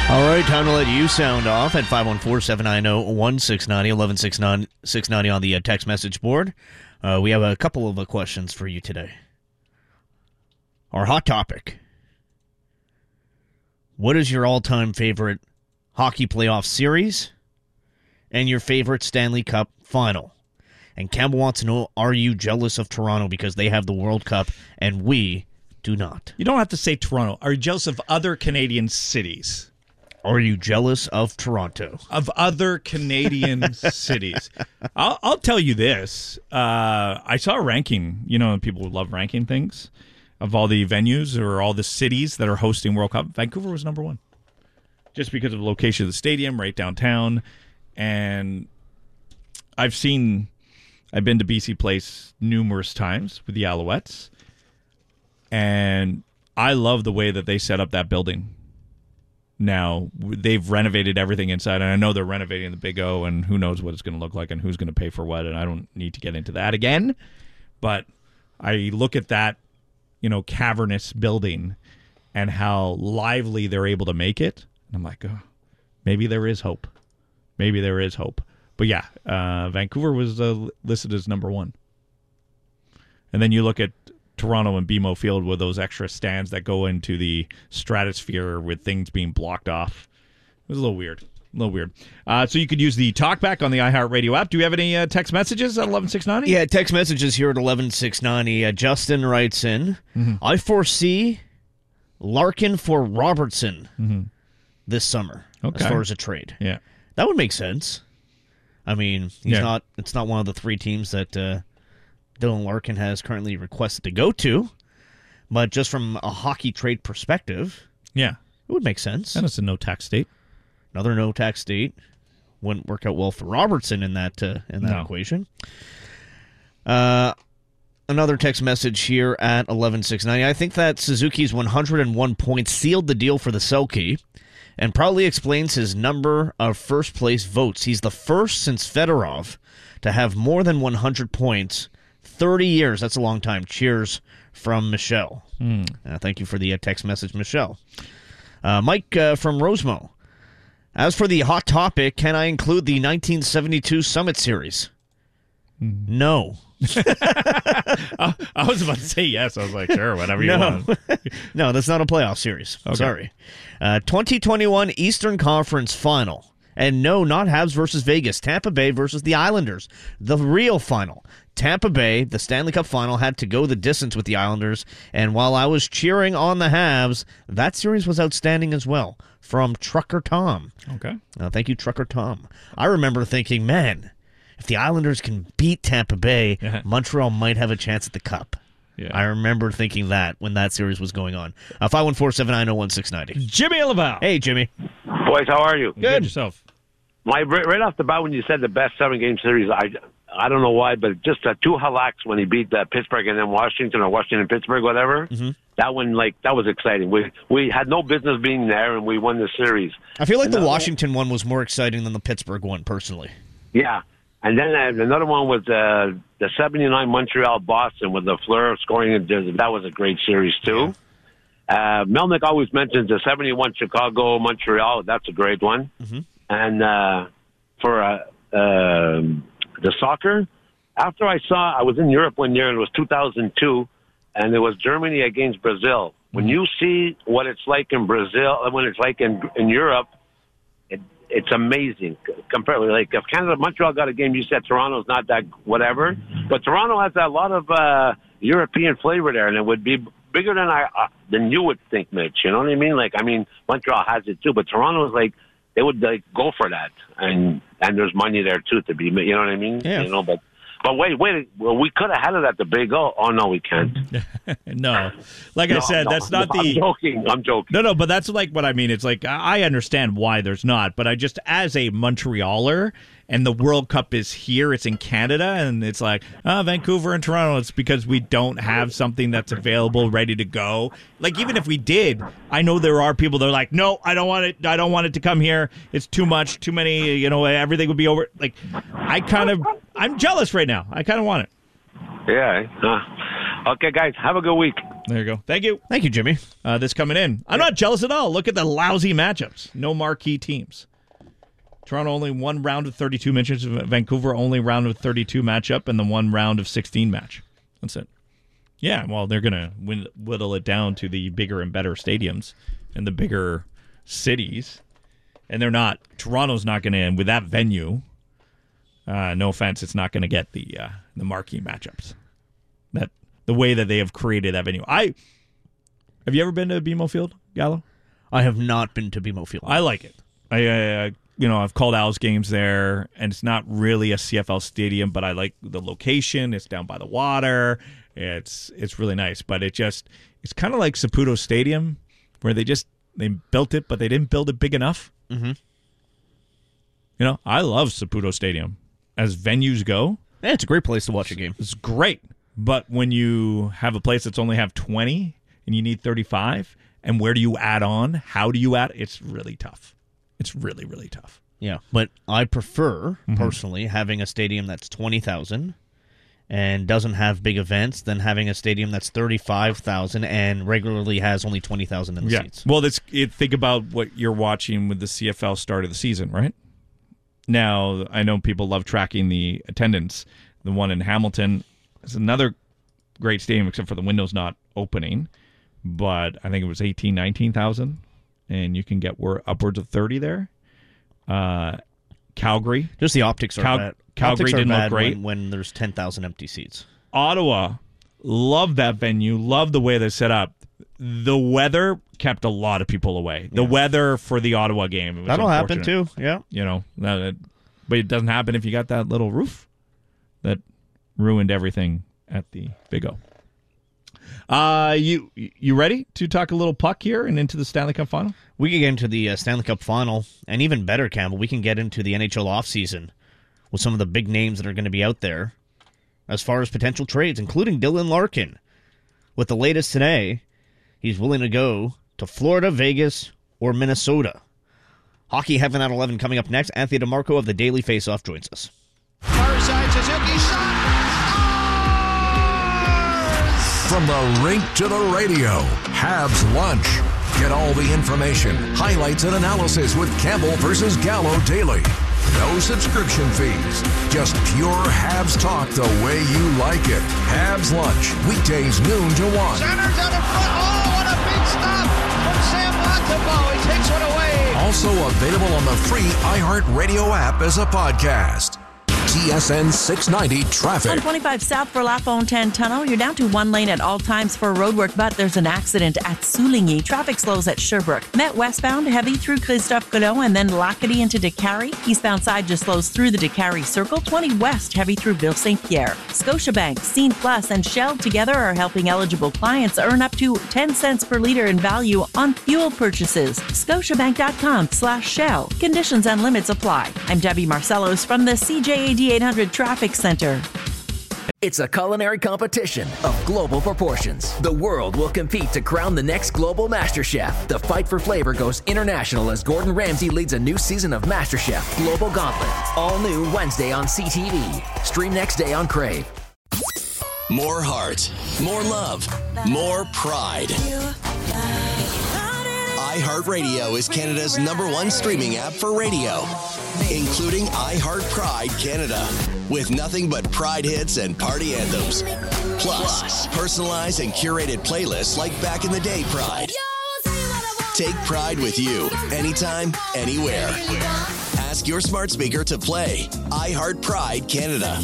All right, time to let you sound off at 514-790-1690, 1169 on the text message board. We have a couple of questions for you today. Our hot topic. What is your all-time favorite hockey playoff series and your favorite Stanley Cup final? And Campbell wants to know, are you jealous of Toronto because they have the World Cup and we do not? You don't have to say Toronto. Are you jealous of other Canadian cities? Are you jealous of Toronto? Of other Canadian cities. I'll tell you this. I saw a ranking. You know, people love ranking things of all the venues or all the cities that are hosting World Cup. Vancouver was number one. Just because of the location of the stadium, right downtown. And I've been to BC Place numerous times with the Alouettes. And I love the way that they set up that building. Now, they've renovated everything inside, and I know they're renovating the Big O, and who knows what it's going to look like and who's going to pay for what, and I don't need to get into that again. But I look at that, cavernous building and how lively they're able to make it, and I'm like, oh, maybe there is hope. Maybe there is hope. But yeah, Vancouver was listed as number one. And then you look at Toronto and BMO Field with those extra stands that go into the stratosphere with things being blocked off. It was a little weird. So you could use the talkback on the iHeartRadio app. Do you have any text messages at 11690? Yeah, text messages here at 11690. Justin writes in, I foresee Larkin for Robertson this summer as far as a trade. Yeah. That would make sense. I mean, it's not one of the three teams that Dylan Larkin has currently requested to go to, but just from a hockey trade perspective, it would make sense. And it's a no-tax state. Another no-tax state. Wouldn't work out well for Robertson in that equation. Another text message here at 11690. I think that Suzuki's 101 points sealed the deal for the Selke and probably explains his number of first-place votes. He's the first since Fedorov to have more than 100 points 30 years. That's a long time. Cheers from Michelle. Thank you for the text message, Michelle. Mike from Rosemo. As for the hot topic, can I include the 1972 Summit Series? No. I was about to say yes. I was like, sure, whatever you want. No, that's not a playoff series. Okay. Sorry. 2021 Eastern Conference Final. And no, not Habs versus Vegas. Tampa Bay versus the Islanders. The real final. Tampa Bay, the Stanley Cup final, had to go the distance with the Islanders. And while I was cheering on the Habs, that series was outstanding as well. From Trucker Tom. Okay. Thank you, Trucker Tom. I remember thinking, man, if the Islanders can beat Tampa Bay, Montreal might have a chance at the Cup. Yeah. I remember thinking that when that series was going on. 514-790-1690. Jimmy Laval. Hey, Jimmy. Boys, how are you? Good. Yourself. Right off the bat, when you said the best 7-game series, I don't know why, but just two halaks when he beat Pittsburgh and then Washington or Washington-Pittsburgh, whatever. That one, that was exciting. We had no business being there, and we won the series. I feel like the Washington one was more exciting than the Pittsburgh one, personally. Yeah. And then another one was the 79 Montreal-Boston with the Fleur scoring. That was a great series, too. Yeah. Melnick always mentions the 71 Chicago-Montreal. That's a great one. And for the soccer, after I was in Europe one year, and it was 2002, and it was Germany against Brazil. When you see what it's like in Brazil, when it's like in Europe, it's amazing. Comparatively, like if Montreal got a game, you said Toronto's not that whatever, but Toronto has a lot of European flavor there, and it would be bigger than you would think, Mitch. You know what I mean? Montreal has it too, but Toronto's they would go for that, and there's money there too to be. You know what I mean? Yeah. But wait. Well, we could have had it at the Big O. Oh no, we can't. No, I said, that's not the. I'm joking. No, but that's what I mean. It's I understand why there's not, but I just, as a Montrealer, and the World Cup is here, it's in Canada, and it's Vancouver and Toronto. It's because we don't have something that's available, ready to go. Even if we did, I know there are people that are like, no, I don't want it. I don't want it to come here. It's too much, too many. Everything would be over. I'm jealous right now. I kind of want it. Yeah. Okay, guys, have a good week. There you go. Thank you. Thank you, Jimmy. This coming in. I'm not jealous at all. Look at the lousy matchups. No marquee teams. Toronto only one round of 32 matches. Vancouver only round of 32 matchup, and the one round of 16 match. That's it. Yeah, well, they're going to whittle it down to the bigger and better stadiums and the bigger cities. And they're not. Toronto's not going to, with that venue, no offense, it's not going to get the marquee matchups. The way that they have created that venue. Have you ever been to BMO Field, Gallo? I have not been to BMO Field. I like it. I've called Al's games there, and it's not really a CFL stadium, but I like the location. It's down by the water. It's really nice, but it's kind of like Saputo Stadium, where they built it, but they didn't build it big enough. Mm-hmm. I love Saputo Stadium as venues go. Yeah, it's a great place to watch a game. It's great, but when you have a place that's only have 20 and you need 35, and where do you add on? How do you add? It's really tough. It's really, really tough. Yeah, but I prefer, personally, having a stadium that's 20,000 and doesn't have big events than having a stadium that's 35,000 and regularly has only 20,000 in the seats. Well, think about what you're watching with the CFL start of the season, right? Now, I know people love tracking the attendance. The one in Hamilton is another great stadium, except for the windows not opening. But I think it was 18,000, 19,000, and you can get upwards of 30 there. Calgary. Just the optics are bad. Calgary didn't look great when there's 10,000 empty seats. Ottawa, love that venue, love the way they're set up. The weather kept a lot of people away. The weather for the Ottawa game. That'll happen too, yeah. But it doesn't happen if you got that little roof that ruined everything at the Big O. You ready to talk a little puck here and into the Stanley Cup Final? We can get into the Stanley Cup Final, and even better, Campbell, we can get into the NHL offseason with some of the big names that are going to be out there as far as potential trades, including Dylan Larkin. With the latest today, he's willing to go to Florida, Vegas, or Minnesota. Hockey Heaven at 11 coming up next. Anthony DeMarco of the Daily Faceoff joins us. Far side, Suzuki shot! From the rink to the radio, Habs Lunch. Get all the information, highlights, and analysis with Campbell versus Gallo daily. No subscription fees. Just pure Habs talk the way you like it. Habs Lunch. Weekdays noon to 1. Centers out in front. Oh, what a big stop from Sam Montembeault. He takes one away. Also available on the free iHeartRadio app as a podcast. TSN 690 traffic. 125 south for Lafayette 10 Tunnel. You're down to one lane at all times for roadwork, but there's an accident at Souligny. Traffic slows at Sherbrooke. Met westbound, heavy through Christophe Colomb and then Lacadie into Décarie. Eastbound side just slows through the Décarie Circle. 20 west, heavy through Ville St. Pierre. Scotiabank, Scene Plus, and Shell together are helping eligible clients earn up to 10 cents per liter in value on fuel purchases. Scotiabank.com/Shell. Conditions and limits apply. I'm Debbie Marcellos from the CJAD 800 Traffic Center. It's a culinary competition of global proportions. The world will compete to crown the next global MasterChef. The fight for flavor goes international as Gordon Ramsay leads a new season of MasterChef Global Gauntlet. All new Wednesday on CTV. Stream next day on Crave. More heart, more love, more pride. iHeartRadio is Canada's #1 streaming app for radio, including iHeart Pride Canada, with nothing but Pride hits and party anthems. Plus, personalized and curated playlists like Back in the Day Pride. Take Pride with you, anytime, anywhere. Ask your smart speaker to play iHeart Pride Canada.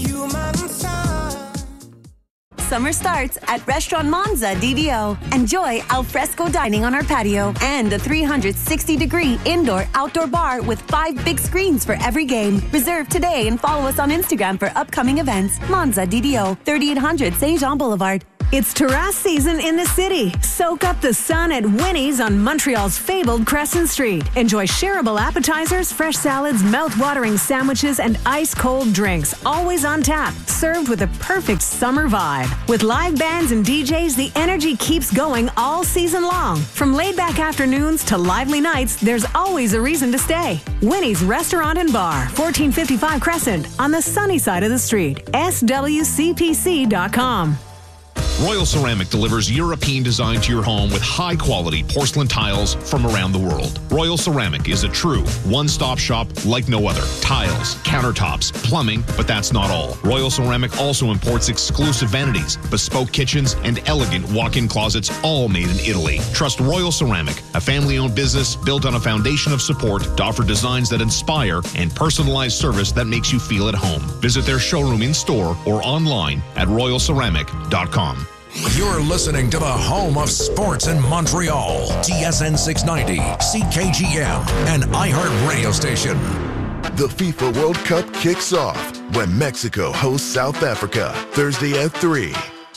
Summer starts at Restaurant Monza DVO. Enjoy alfresco dining on our patio and a 360-degree indoor-outdoor bar with 5 big screens for every game. Reserve today and follow us on Instagram for upcoming events. Monza DVO, 3800 St. Jean Boulevard. It's terrace season in the city. Soak up the sun at Winnie's on Montreal's fabled Crescent Street. Enjoy shareable appetizers, fresh salads, mouth-watering sandwiches, and ice-cold drinks, always on tap, served with a perfect summer vibe. With live bands and DJs, the energy keeps going all season long. From laid-back afternoons to lively nights, there's always a reason to stay. Winnie's Restaurant and Bar, 1455 Crescent, on the sunny side of the street. SWCPC.com. Royal Ceramic delivers European design to your home with high-quality porcelain tiles from around the world. Royal Ceramic is a true one-stop shop like no other. Tiles, countertops, plumbing, but that's not all. Royal Ceramic also imports exclusive vanities, bespoke kitchens, and elegant walk-in closets, all made in Italy. Trust Royal Ceramic, a family-owned business built on a foundation of support to offer designs that inspire and personalized service that makes you feel at home. Visit their showroom in-store or online at royalceramic.com. You're listening to the home of sports in Montreal. TSN 690, CKGM, and iHeart Radio Station. The FIFA World Cup kicks off when Mexico hosts South Africa Thursday at 3.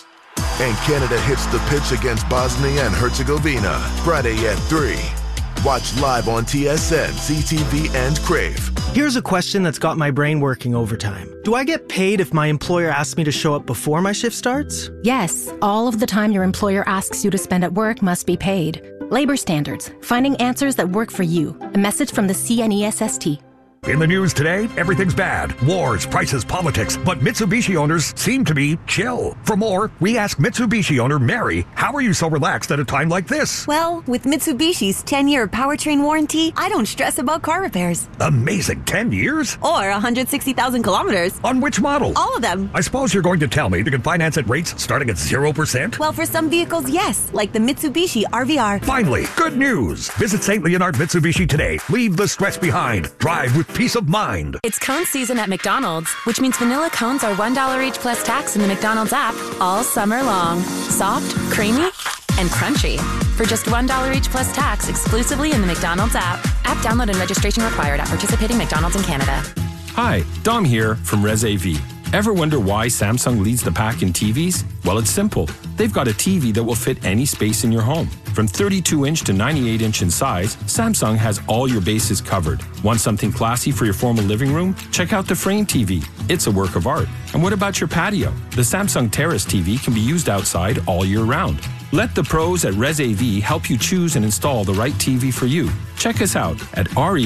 And Canada hits the pitch against Bosnia and Herzegovina Friday at 3. Watch live on TSN, CTV, and Crave. Here's a question that's got my brain working overtime. Do I get paid if my employer asks me to show up before my shift starts? Yes, all of the time your employer asks you to spend at work must be paid. Labor standards, finding answers that work for you. A message from the CNESST. In the news today, everything's bad. Wars, prices, politics, but Mitsubishi owners seem to be chill. For more, we ask Mitsubishi owner Mary, how are you so relaxed at a time like this? Well, with Mitsubishi's 10-year powertrain warranty, I don't stress about car repairs. Amazing, 10 years? Or 160,000 kilometers. On which model? All of them. I suppose you're going to tell me you can finance at rates starting at 0%? Well, for some vehicles, yes, like the Mitsubishi RVR. Finally, good news. Visit St. Leonard Mitsubishi today. Leave the stress behind. Drive with peace of mind. It's cone season at McDonald's, which means vanilla cones are $1 each plus tax in the McDonald's app all summer long. Soft, creamy, and crunchy. For just $1 each plus tax exclusively in the McDonald's app. App download and registration required at participating McDonald's in Canada. Hi, Dom here from ResAV. Ever wonder why Samsung leads the pack in TVs? Well, it's simple. They've got a TV that will fit any space in your home. From 32-inch to 98-inch in size, Samsung has all your bases covered. Want something classy for your formal living room? Check out the Frame TV. It's a work of art. And what about your patio? The Samsung Terrace TV can be used outside all year round. Let the pros at ResAV help you choose and install the right TV for you. Check us out at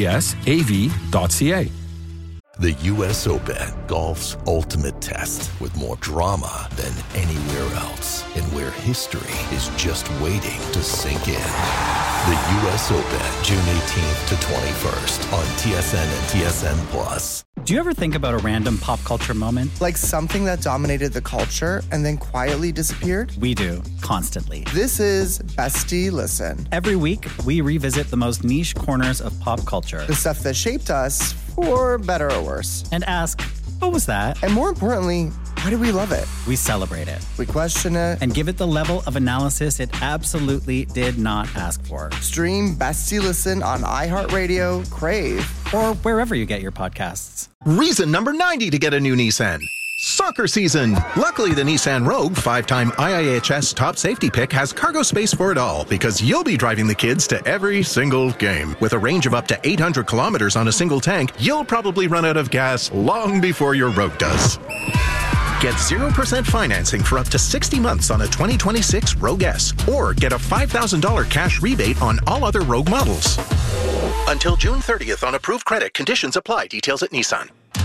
resav.ca. The U.S. Open, golf's ultimate test, with more drama than anywhere else, and where history is just waiting to sink in. The U.S. Open, June 18th to 21st on TSN and TSN+. Do you ever think about a random pop culture moment? Like something that dominated the culture and then quietly disappeared? We do, constantly. This is Bestie Listen. Every week, we revisit the most niche corners of pop culture. The stuff that shaped us, for better or worse. And ask, what was that? And more importantly, why do we love it? We celebrate it. We question it. And give it the level of analysis it absolutely did not ask for. Stream Bestie Listen on iHeartRadio, Crave, or wherever you get your podcasts. Reason number 90 to get a new Nissan. Soccer season. Luckily, the Nissan Rogue, 5-time IIHS top safety pick, has cargo space for it all, because you'll be driving the kids to every single game. With a range of up to 800 kilometers on a single tank, you'll probably run out of gas long before your Rogue does. Get 0% financing for up to 60 months on a 2026 Rogue S, or get a $5,000 cash rebate on all other Rogue models. Until June 30th on approved credit. Conditions apply. Details at Nissan.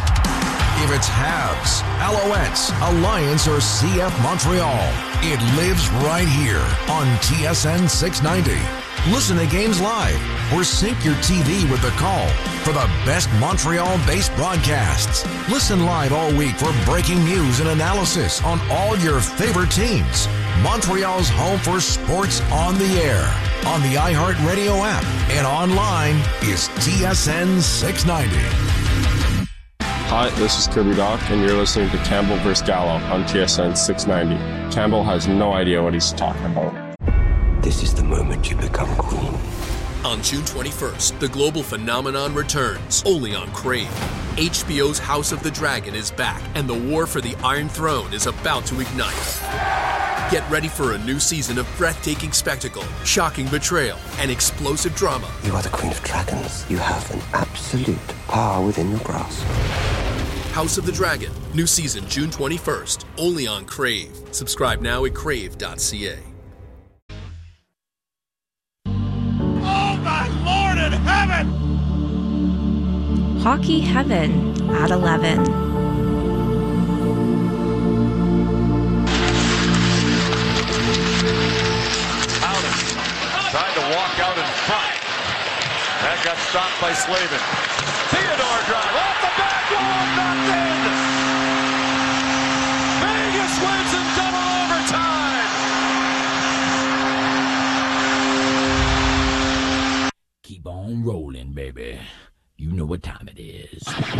If it's Habs, Alouettes, Alliance, or CF Montreal, it lives right here on TSN 690. Listen to games live or sync your TV with the call for the best Montreal-based broadcasts. Listen live all week for breaking news and analysis on all your favorite teams. Montreal's home for sports on the air, on the iHeartRadio app, and online is TSN 690. Hi, this is Kirby Doc, and you're listening to Campbell vs. Gallo on TSN 690. Campbell has no idea what he's talking about. This is the moment you become queen. On June 21st, the global phenomenon returns, only on Crave. HBO's House of the Dragon is back, and the war for the Iron Throne is about to ignite. Get ready for a new season of breathtaking spectacle, shocking betrayal, and explosive drama. You are the Queen of Dragons. You have an absolute power within your grasp. House of the Dragon, new season June 21st, only on Crave. Subscribe now at crave.ca. Oh my Lord in heaven! Hockey Heaven at 11. That got stopped by Slavin. Theodore drive off the back wall, knocked in. Vegas wins in double overtime. Keep on rolling, baby. You know what time it is.